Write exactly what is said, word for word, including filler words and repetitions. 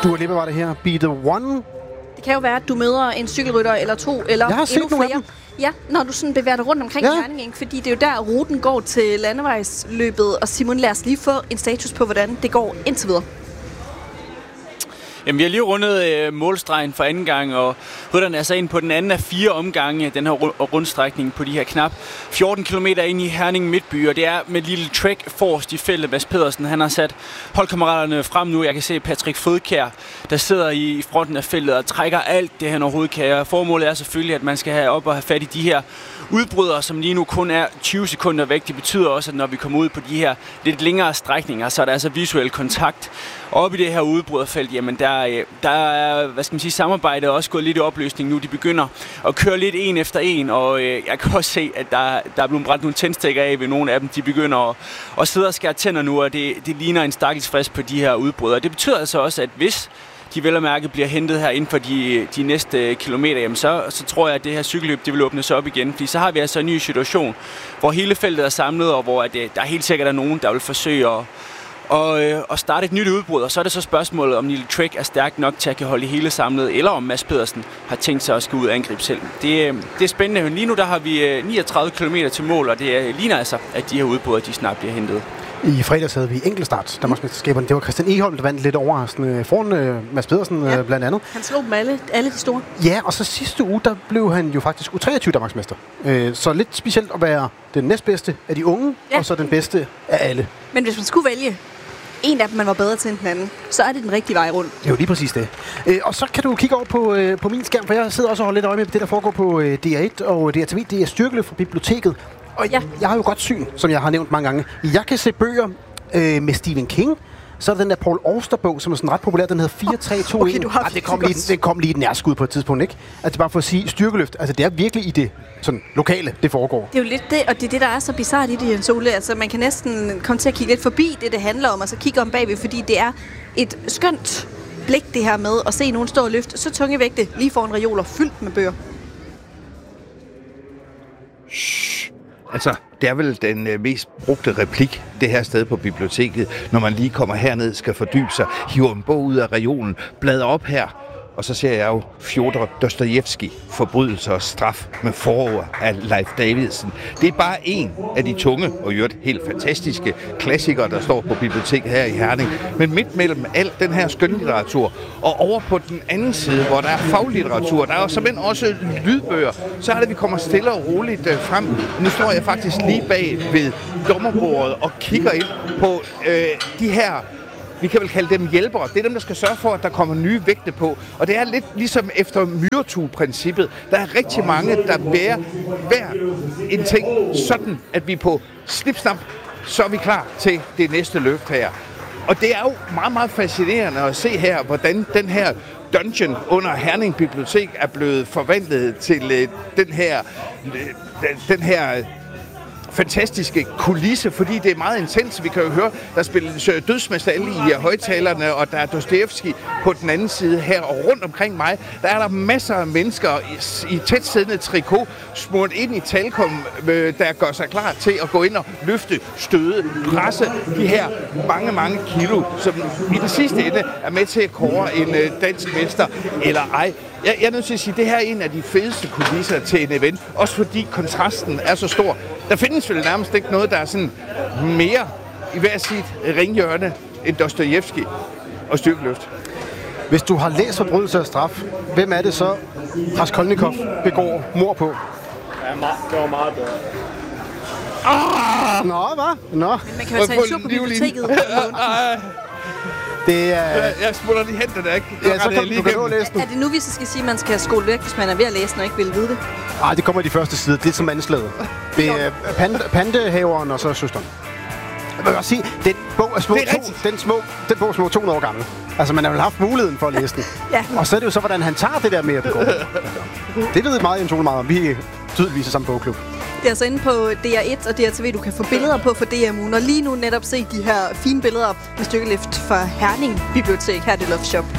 Dua Lipa var det her. Be the One. Det kan jo være, at du møder en cykelrytter eller to, eller Jeg har set endnu nogle af flere. dem. Ja, når du sådan bevæger dig rundt omkring Ja. Herning, ikke? Fordi det er jo der, ruten går til landevejsløbet. Og Simon, lad os lige få en status på, hvordan det går indtil videre. Jamen, vi har lige rundet øh, målstregen for anden gang, og rytterne er så ind på den anden af fire omgange, den her ru- rundstrækning på de her knap fjorten kilometer ind i Herning Midtby, og det er med et lille trek forrest i feltet. Mads Pedersen, han har sat holdkammeraterne frem nu. Jeg kan se Patrick Fodkjær, der sidder i fronten af feltet og trækker alt det, han overhovedet kan. Formålet er selvfølgelig, at man skal have op og have fat i de her udbrydere, som lige nu kun er tyve sekunder væk. Det betyder også, at når vi kommer ud på de her lidt længere strækninger, så er der altså visuel kontakt. Og oppe i det her udbryderfelt, jamen der, der er, hvad skal man sige, samarbejdet også gået lidt i opløsning nu. De begynder at køre lidt en efter en, og øh, jeg kan også se, at der, der er blevet brændt nogle tændstikker af ved nogle af dem. De begynder at, at sidde og skære tænder nu, og det, det ligner en stakkels frist på de her udbrydere. Det betyder altså også, at hvis de vel og mærke bliver hentet her inden for de, de næste kilometer, jamen så, så tror jeg, at det her cykelløb det vil åbnes op igen. Fordi så har vi altså en ny situation, hvor hele feltet er samlet, og hvor at, der helt sikkert er nogen, der vil forsøge at, og, øh, og starte et nyt udbrud. Og så er det så spørgsmålet, om Lille Trek er stærk nok til at kan holde hele samlet, eller om Mads Pedersen har tænkt sig at skulle ud og angribe selv. Det, øh, det er spændende. Lige nu der har vi øh, niogtredive kilometer til mål, og det øh, ligner altså, at de her udbrud de snart bliver hentet. I fredags havde vi enkeltstart, Danmarksmesterskaberne. Det var Christian Egholm, der vandt lidt overraskende foran øh, Mads Pedersen Ja. øh, blandt andet. Han slog dem alle, alle de store. Ja, og så sidste uge, der blev han jo faktisk U treogtyve Danmarksmester. Øh, så lidt specielt at være den næstbedste af de unge, Ja. og så den bedste af alle. Men hvis man skulle vælge en af dem, man var bedre til end den anden, så er det den rigtige vej rundt. Det er jo lige præcis det. Øh, og så kan du kigge over på, øh, på min skærm, for jeg sidder også og holder lidt øje med det, der foregår på øh, D R et og D R T V. Det er styrkeløft fra biblioteket. Og Ja. jeg har jo godt syn, som jeg har nævnt mange gange. Jeg kan se bøger øh, med Stephen King. Så er der den der Paul Auster-bog, som er sådan ret populær. Den hedder fire tre to en. Okay, du har ah, det, kom virkelig lige, det kom lige et nærskud på et tidspunkt, ikke? Altså bare for at sige styrkeløft. Altså det er virkelig i det sådan lokale, det foregår. Det er jo lidt det, og det er det, der er så bizarrt i det, Jens Ole. Altså, man kan næsten komme til at kigge lidt forbi det, det handler om, og så kigge om bagved, fordi det er et skønt blik, det her med at se nogen stå og løfte så tunge vægte lige foran reoler fyldt med bøger. Altså, det er vel den øh, mest brugte replik, det her sted på biblioteket, når man lige kommer herned, skal fordybe sig, hiver en bog ud af reolen, bladrer op her, og så ser jeg jo Fjodor Dostojevskij, Forbrydelse og straf med forord af Leif Davidsen. Det er bare en af de tunge og i øvrigt helt fantastiske klassikere, der står på biblioteket her i Herning. Men midt mellem alt den her skønlitteratur, og over på den anden side, hvor der er faglitteratur, der er jo simpelthen også lydbøger, så er det, vi kommer stille og roligt frem. Nu står jeg faktisk lige bag ved dommerbordet og kigger ind på øh, de her, vi kan vel kalde dem hjælpere. Det er dem, der skal sørge for, at der kommer nye vægte på. Og det er lidt ligesom efter myretue-princippet. Der er rigtig mange, der bærer hver en ting sådan, at vi på snip-snap, så er vi klar til det næste løft her. Og det er jo meget, meget fascinerende at se her, hvordan den her dungeon under Herning Bibliotek er blevet forvandlet til øh, den her, øh, den her fantastiske kulisse, fordi det er meget intens. Vi kan jo høre, der spilles dødsmetal i højtalerne, og der er Dostojevskij på den anden side her, og rundt omkring mig, der er der masser af mennesker i, i tætsiddende trikot, smurt ind i talkum, der gør sig klar til at gå ind og løfte, støde, presse de her mange, mange kilo, som i den sidste ende er med til at kåre en dansk mester, eller ej. Jeg, jeg er nødt til at sige, at det her er en af de fedeste kulisser til en event, også fordi kontrasten er så stor. Der findes vel nærmest ikke noget, der er sådan mere i hver sit ringhjørne end Dostojevskij og styrkeløft. Hvis du har læst Forbrydelse og straf, hvem er det så, Raskolnikov begår mord på? Ja, det var meget bedre. Ah! Nå, hvad? Nå. Men man kan jo tage en tur på biblioteket. Det er... Jeg, jeg smutter lige hen den der, ikke? Ja, så kan du kan nå at læse den. Er det nu, vi så skal sige, at man skal skole væk, hvis man er ved at læse den og ikke vil vide det? Nej, det kommer i de første sider. Det er som anslaget. Det er pande, pandehaveren og så søsteren. Jeg vil også sige, den bog er små, to, den, små, den bog er små to hundrede år gammel. Altså, man har vel haft muligheden for at læse den. Ja. Og så er det jo så, hvordan han tager det der med at begå. Det ved meget Jens Ole meget om. Vi er tydeligvis i samme bogklub. Det er altså inde på D R et og D R T V, du kan få billeder på for D R ugen. Og lige nu netop se de her fine billeder med stykkeløft fra Herning Bibliotek. Her er det Love Shop.